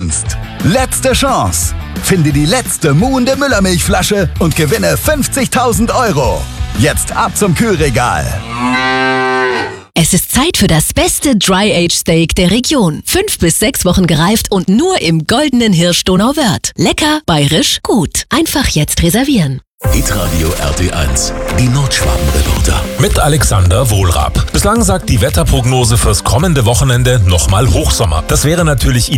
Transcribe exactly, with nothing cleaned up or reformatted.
kannst. Letzte Chance. Finde die letzte muhende Müllermilchflasche und gewinne fünfzigtausend Euro. Jetzt ab zum Kühlregal. Es ist Zeit für das beste Dry-Age-Steak der Region. Fünf bis sechs Wochen gereift und nur im goldenen Hirsch Donauwörth. Lecker, bayerisch, gut. Einfach jetzt reservieren. Hitradio R T eins, die Nordschwaben-Reporter. Mit Alexander Wohlrab. Bislang sagt die Wetterprognose fürs kommende Wochenende nochmal Hochsommer. Das wäre natürlich